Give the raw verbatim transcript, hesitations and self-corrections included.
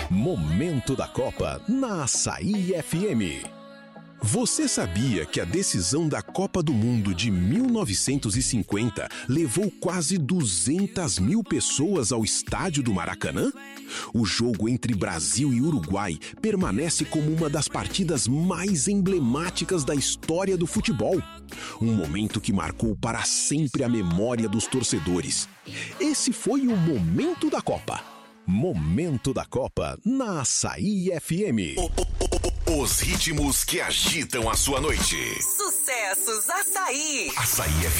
Momento da Copa na Açaí F M. Você sabia que a decisão da Copa do Mundo de mil novecentos e cinquenta levou quase duzentas mil pessoas ao estádio do Maracanã? O jogo entre Brasil e Uruguai permanece como uma das partidas mais emblemáticas da história do futebol. Um momento que marcou para sempre a memória dos torcedores. Esse foi o Momento da Copa. Momento da Copa na Açaí F M. Os ritmos que agitam a sua noite. Sucessos Açaí. Açaí F M.